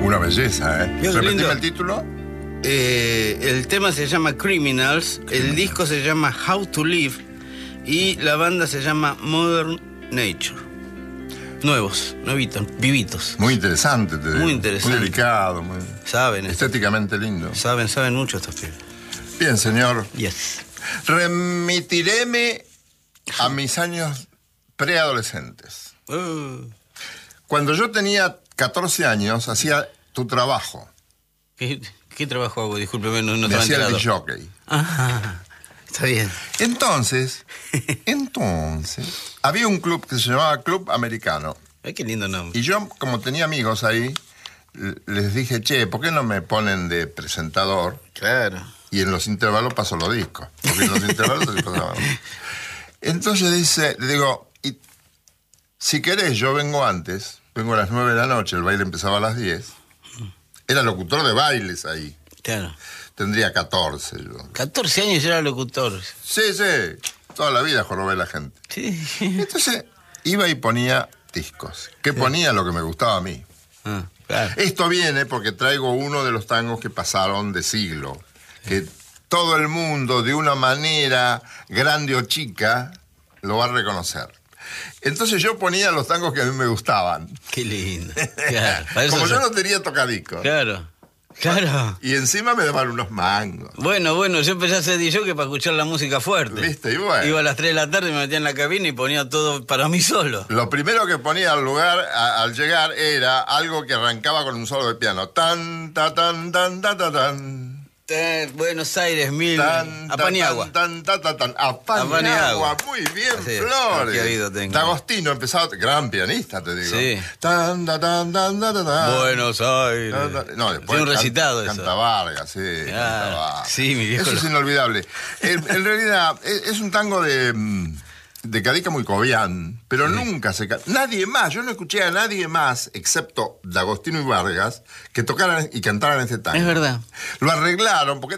Una belleza, ¿eh? Qué Repetime lindo. el título. El tema se llama Criminals, el disco se llama How to Live y la banda se llama Modern Nature. Nuevos, novitos, vivitos. Muy interesante, te digo. Muy interesante. Muy delicado, muy Saben, estéticamente lindo. saben mucho estos pibes. Bien, señor. Yes. Remitireme a mis años preadolescentes. Cuando yo tenía 14 años, hacía tu trabajo. ¿Qué trabajo hago? Discúlpeme, no Me estaba hacía el enterado. disc-jockey. Ah, está bien. Entonces, había un club que se llamaba Club Americano. Ay, qué lindo nombre. Y yo, como tenía amigos ahí, les dije, che, ¿por qué no me ponen de presentador? Claro. Y en los intervalos paso los discos. Porque en los intervalos se pasaban. Entonces le digo, y si querés, yo vengo antes, vengo a las 9 de la noche, el baile empezaba a las 10. Era locutor de bailes ahí. Claro. Tendría 14 yo. 14 años ya era locutor. Sí, toda la vida jorobé a la gente. Sí. Entonces iba y ponía discos. Que ponía lo que me gustaba a mí. Ah, claro. Esto viene porque traigo uno de los tangos que pasaron de siglo. Que todo el mundo, de una manera grande o chica, lo va a reconocer. Entonces yo ponía los tangos que a mí me gustaban. Qué lindo. Claro. Para eso Como yo no tenía tocadiscos. Claro. Y encima me daban unos mangos. Bueno, yo empecé a hacer DJ para escuchar la música fuerte. ¿Viste? Y bueno. Iba a las 3 de la tarde, me metía en la cabina y ponía todo para mí solo. Lo primero que ponía al lugar, al llegar, era algo que arrancaba con un solo de piano. Tan, ta, tan, tan, ta, ta, tan. Buenos Aires, Tan, a Paniagua. A Paniagua. Muy bien, Así es. Flores. Qué oído tengo. D'Agostino empezaba, gran pianista, te digo. Sí. Tan, ta, tan, tan, ta, ta, tan. Buenos Aires. No, después Fue un recitado eso. Canta Vargas, sí. Ah, Canta Vargas. sí, mi viejo Eso es lo- inolvidable. En realidad, es un tango de Cadica muy Cobian, pero nunca nadie más, yo no escuché a nadie más, excepto D'Agostino y Vargas, que tocaran y cantaran este tango. Es verdad. Lo arreglaron, porque